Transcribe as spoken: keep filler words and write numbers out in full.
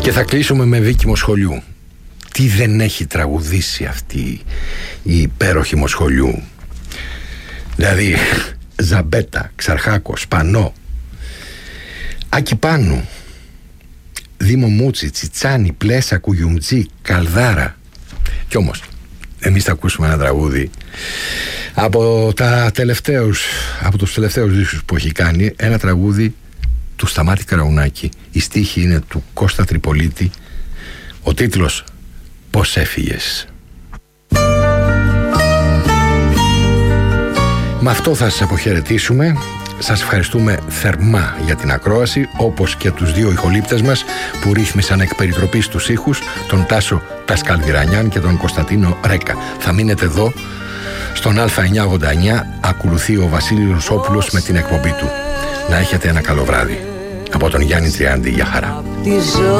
Και θα κλείσουμε με Βίκη Μοσχολιού. Τι δεν έχει τραγουδήσει αυτή η υπέροχη Μοσχολιού. Δηλαδή Ζαμπέτα, Ξαρχάκο, Σπανό, Άκη Πάνου, Δήμο Μούτσι, Τσιτσάνι, Πλέσα, Κουγιουμτζή, Καλδάρα. Κι όμως εμείς θα ακούσουμε ένα τραγούδι από, τα τελευταίους, από τους τελευταίους δίσκους που έχει κάνει. Ένα τραγούδι του Σταμάτη Καραουνάκη. Η στίχη είναι του Κώστα Τριπολίτη. Ο τίτλος «Πώς έφυγες». Με αυτό θα σας αποχαιρετήσουμε. Σας ευχαριστούμε θερμά για την ακρόαση, όπως και τους δύο ηχολήπτες μας που ρύθμισαν εκ περιτροπής τους ήχους, τον Τάσο Τασκαλβιρανιάν και τον Κωνσταντίνο Ρέκα. Θα μείνετε εδώ στον Α εννιακόσια ογδόντα εννιά. Ακολουθεί ο Βασίλης Ρουσόπουλος με την εκπομπή του. Να έχετε ένα καλό βράδυ. Από τον Γιάννη Τριάντη, για χαρά.